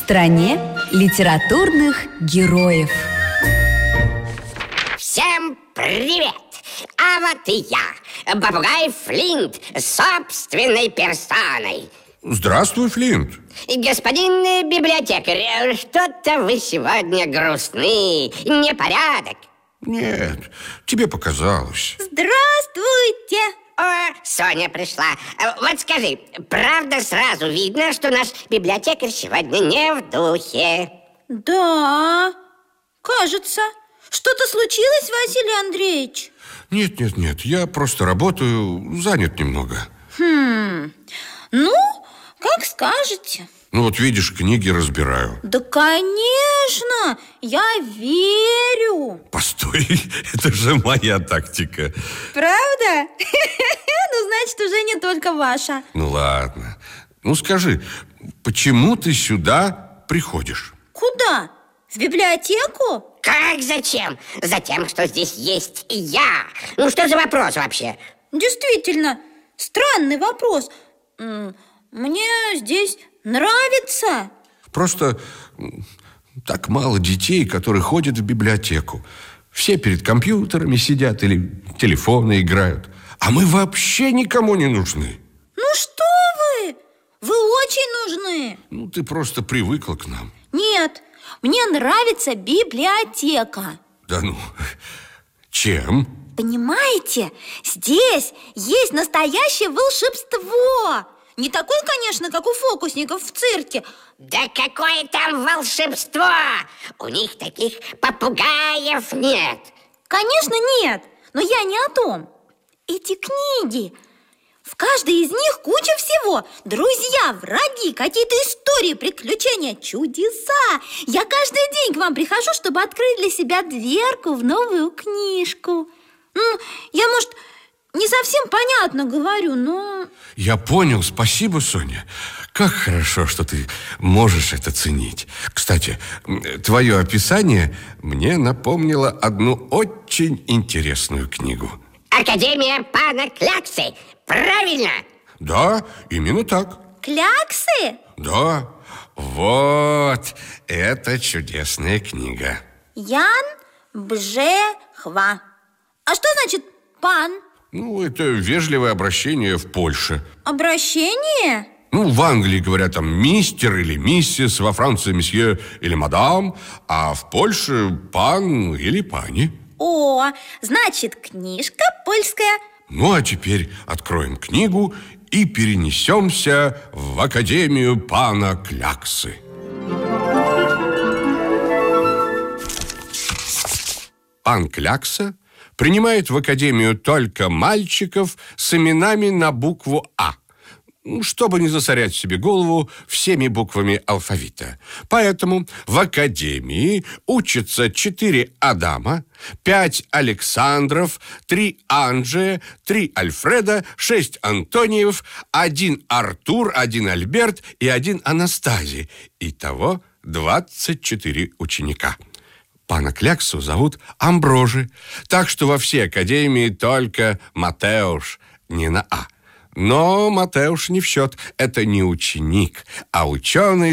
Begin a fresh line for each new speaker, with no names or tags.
стране литературных героев.
Всем привет! А вот и я, попугай Флинт, собственной персоной.
Здравствуй, Флинт.
Господин библиотекарь, что-то вы сегодня грустны, непорядок.
Нет, тебе показалось.
Здравствуйте!
О, Соня пришла. Вот скажи, правда сразу видно, что наш библиотекарь сегодня не в духе?
Да, кажется. Что-то случилось, Василий Андреевич?
Нет, я просто работаю, занят немного.
Ну, как скажете.
Ну вот видишь, книги разбираю.
Да, конечно, я верю.
Постой, это же моя тактика.
Правда? Ну, значит, уже не только ваша.
Ну ладно. Ну скажи, почему ты сюда приходишь?
Куда? В библиотеку?
Как зачем? Затем, что здесь есть я. Ну что за вопрос вообще?
Действительно, странный вопрос. Мне здесь нравится.
Просто так мало детей, которые ходят в библиотеку. Все перед компьютерами сидят или телефоны играют. А мы вообще никому не нужны.
Ну что вы? Вы очень нужны.
Ну, ты просто привыкла к нам.
Нет, мне нравится библиотека.
Да ну, чем?
Понимаете, здесь есть настоящее волшебство. Не такое, конечно, как у фокусников в цирке.
Да какое там волшебство! У них таких попугаев нет.
Конечно, нет, но я не о том. Эти книги, в каждой из них куча всего. Друзья, враги, какие-то истории, приключения, чудеса. Я каждый день к вам прихожу, чтобы открыть для себя дверку в новую книжку. Я, может, не совсем понятно говорю, но...
Я понял, спасибо, Соня. Как хорошо, что ты можешь это ценить. Кстати, твое описание мне напомнило одну очень интересную книгу.
Академия пана Кляксы, правильно?
Да, именно так.
Кляксы?
Да, вот, это чудесная книга.
Ян Бжехва. А что значит пан?
Ну, это вежливое обращение в Польше.
Обращение?
Ну, в Англии говорят там мистер или миссис, во Франции месье или мадам, а в Польше пан или пани.
О, значит, книжка польская.
Ну, а теперь откроем книгу и перенесемся в Академию пана Кляксы. Пан Клякса принимает в Академию только мальчиков с именами на букву «А», чтобы не засорять себе голову всеми буквами алфавита. Поэтому в Академии учатся 4 Адама, 5 Александров, 3 Анджея, 3 Альфреда, 6 Антониев, 1 Артур, 1 Альберт и 1 Анастазий. Итого 24 ученика. Пана Кляксу зовут Амброжи, так что во всей Академии только Матеуш, не на «А». Но Матеуш не в счет. Это не ученик, а ученый